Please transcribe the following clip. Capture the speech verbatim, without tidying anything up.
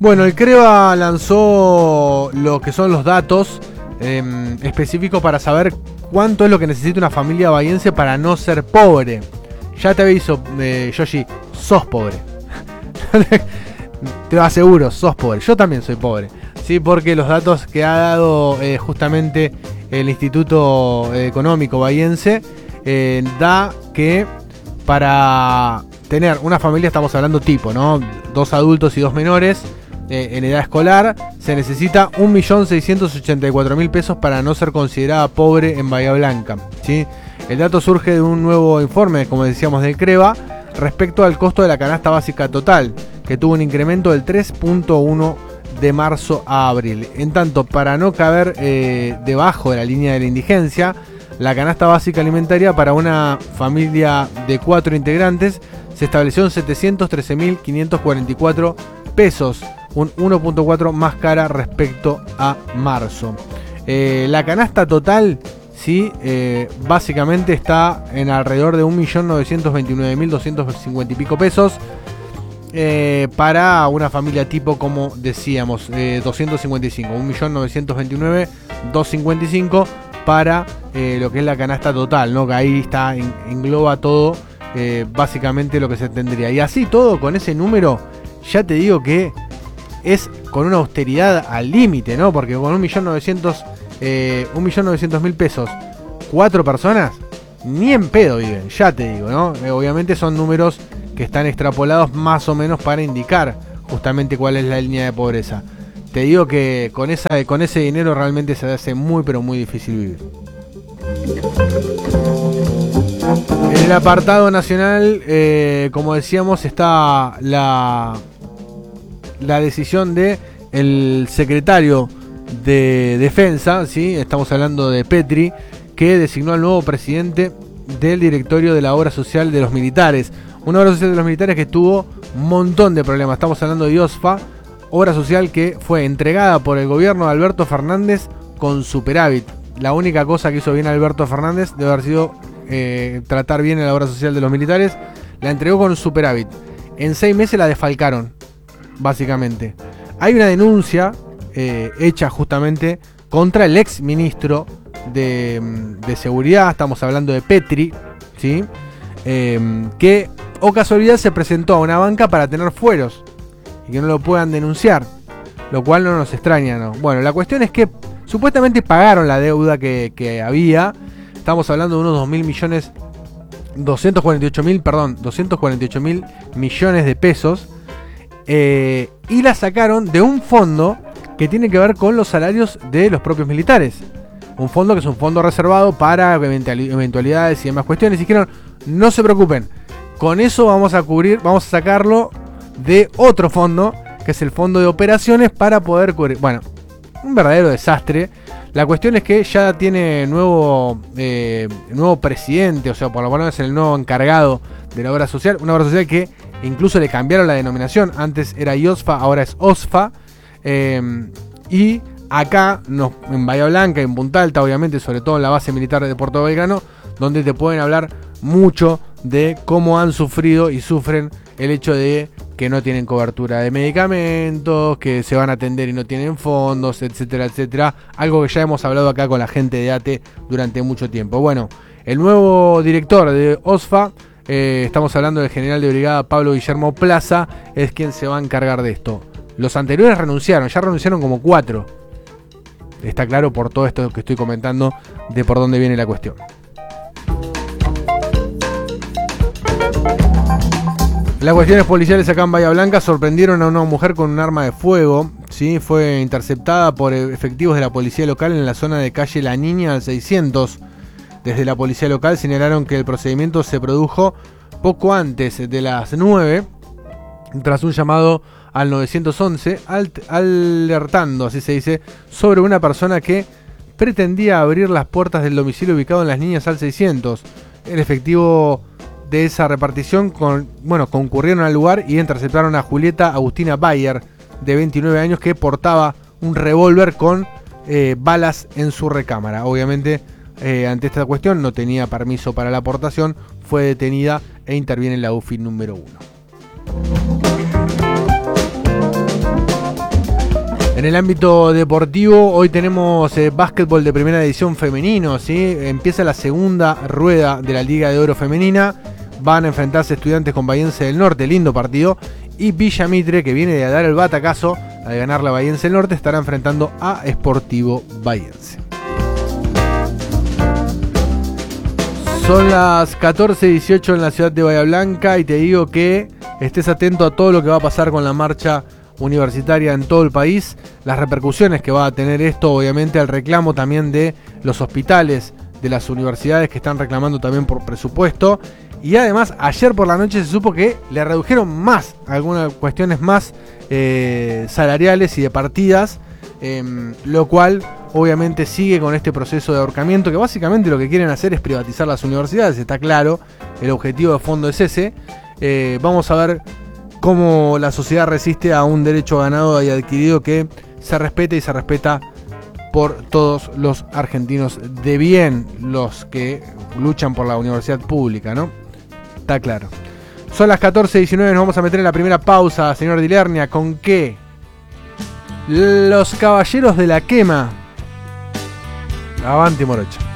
Bueno, el CREVA lanzó lo que son los datos eh, específicos para saber cuánto es lo que necesita una familia bahiense para no ser pobre. Ya te aviso, eh, Yoshi, sos pobre. Te lo aseguro, sos pobre. Yo también soy pobre. Sí, porque los datos que ha dado eh, justamente el Instituto Económico Bahiense eh, da que para tener una familia, estamos hablando tipo, ¿no? Dos adultos y dos menores eh, en edad escolar, se necesita un millón seiscientos ochenta y cuatro mil pesos para no ser considerada pobre en Bahía Blanca, ¿sí? El dato surge de un nuevo informe, como decíamos, del CREVA, respecto al costo de la canasta básica total, que tuvo un incremento del tres punto uno de marzo a abril. En tanto, para no caber eh, debajo de la línea de la indigencia, la canasta básica alimentaria para una familia de cuatro integrantes se estableció en setecientos trece mil quinientos cuarenta y cuatro pesos, un uno punto cuatro más cara respecto a marzo. Eh, la canasta total, sí, eh, básicamente está en alrededor de un millón novecientos veintinueve mil doscientos cincuenta y pico pesos. Eh, para una familia tipo, como decíamos, eh, doscientos cincuenta y cinco, un millón novecientos veintinueve mil doscientos cincuenta y cinco para eh, lo que es la canasta total, ¿no? Que ahí está, en, engloba todo, eh, básicamente lo que se tendría. Y así todo, con ese número, ya te digo que es con una austeridad al límite, ¿no? Porque con un millón novecientos mil pesos, cuatro personas, ni en pedo viven, ya te digo, ¿no? Eh, obviamente son números que están extrapolados más o menos para indicar justamente cuál es la línea de pobreza. Te digo que con esa, con ese dinero realmente se hace muy pero muy difícil vivir. En el apartado nacional, eh, como decíamos, está la, la decisión de el secretario de Defensa, ¿sí? Estamos hablando de Petri, que designó al nuevo presidente del directorio de la obra social de los militares. Una obra social de los militares que tuvo un montón de problemas. Estamos hablando de OSFA, obra social que fue entregada por el gobierno de Alberto Fernández con superávit. La única cosa que hizo bien Alberto Fernández debe haber sido eh, tratar bien a la obra social de los militares. La entregó con superávit. En seis meses la desfalcaron, básicamente. Hay una denuncia eh, hecha justamente contra el ex ministro de, de Seguridad. Estamos hablando de Petri, ¿sí? Eh, que, o casualidad, se presentó a una banca para tener fueros y que no lo puedan denunciar, lo cual no nos extraña, ¿no? Bueno, la cuestión es que supuestamente pagaron la deuda que, que había. Estamos hablando de unos dos mil millones, doscientos cuarenta y ocho mil, perdón, doscientos cuarenta y ocho mil millones de pesos, eh, y la sacaron de un fondo que tiene que ver con los salarios de los propios militares. Un fondo que es un fondo reservado para eventualidades y demás cuestiones. Y dijeron, no se preocupen, con eso vamos a cubrir, vamos a sacarlo de otro fondo, que es el fondo de operaciones, para poder cubrir. Bueno, un verdadero desastre. La cuestión es que ya tiene nuevo eh, nuevo presidente, o sea, por lo menos el nuevo encargado de la obra social. Una obra social que incluso le cambiaron la denominación. Antes era IOSFA, ahora es OSFA. Eh, y acá, nos, en Bahía Blanca, en Punta Alta, obviamente, sobre todo en la base militar de Puerto Belgrano, donde te pueden hablar mucho de cómo han sufrido y sufren el hecho de que no tienen cobertura de medicamentos, que se van a atender y no tienen fondos, etcétera, etcétera. Algo que ya hemos hablado acá con la gente de A T E durante mucho tiempo. Bueno, el nuevo director de OSFA, eh, estamos hablando del general de brigada Pablo Guillermo Plaza, es quien se va a encargar de esto. Los anteriores renunciaron, ya renunciaron como cuatro. Está claro por todo esto que estoy comentando de por dónde viene la cuestión. Las cuestiones policiales acá en Bahía Blanca sorprendieron a una mujer con un arma de fuego, ¿sí? Fue interceptada por efectivos de la policía local en la zona de calle La Niña al seiscientos. Desde la policía local señalaron que el procedimiento se produjo poco antes de las nueve, tras un llamado al nueve once, alertando, así se dice, sobre una persona que pretendía abrir las puertas del domicilio ubicado en Las Niñas al seiscientos. El efectivo de esa repartición con, bueno, concurrieron al lugar y interceptaron a Julieta Agustina Bayer, de veintinueve años, que portaba un revólver con eh, balas en su recámara. Obviamente, eh, ante esta cuestión, no tenía permiso para la aportación, fue detenida e interviene en la U F I número uno. En el ámbito deportivo, hoy tenemos eh, básquetbol de primera división femenino, ¿sí? Empieza la segunda rueda de la Liga de Oro femenina. Van a enfrentarse Estudiantes con Bahiense del Norte, lindo partido. Y Villa Mitre, que viene de dar el batacazo al ganar la Bahiense del Norte, estará enfrentando a Sportivo Bahiense. Son las catorce dieciocho en la ciudad de Bahía Blanca y te digo que estés atento a todo lo que va a pasar con la marcha universitaria en todo el país, las repercusiones que va a tener esto, obviamente, al reclamo también de los hospitales de las universidades que están reclamando también por presupuesto. Y además, ayer por la noche se supo que le redujeron más, algunas cuestiones más eh, salariales y de partidas, eh, lo cual obviamente sigue con este proceso de ahorcamiento, que básicamente lo que quieren hacer es privatizar las universidades, está claro, el objetivo de fondo es ese. Eh, vamos a ver cómo la sociedad resiste a un derecho ganado y adquirido que se respeta y se respeta por todos los argentinos de bien, los que luchan por la universidad pública, ¿no? Está claro. Son las catorce diecinueve, nos vamos a meter en la primera pausa, señor Dilernia, ¿con qué? Los Caballeros de la Quema. Avante Morocha.